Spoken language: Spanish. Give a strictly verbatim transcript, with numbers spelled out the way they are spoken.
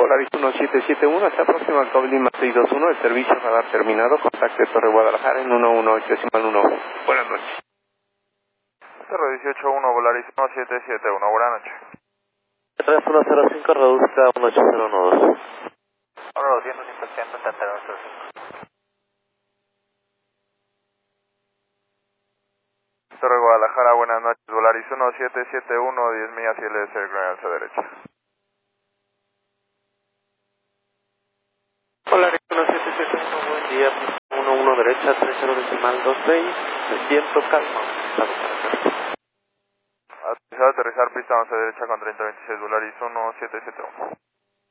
Polaris uno siete siete uno, está próximo al cable Lima seis dos uno, el servicio radar terminado, contacte Torre Guadalajara en uno uno ocho decimal uno. Buenas noches. Torre dieciocho uno, Polaris uno siete siete uno, buenas noches. tres uno cero cinco, reduzca uno ocho cero uno dos. Ahora doscientos cincuenta, contacte uno cero cinco. Torre Guadalajara, buenas noches, Polaris uno siete siete uno, diez millas y L S hacia derecha. Polaris uno siete siete uno, buen día, uno uno derecha, tres cero decimal dos seis, viento calma, estado para Aterrizar, aterrizar, pista once derecha con treinta veintiséis, Polaris uno siete siete uno.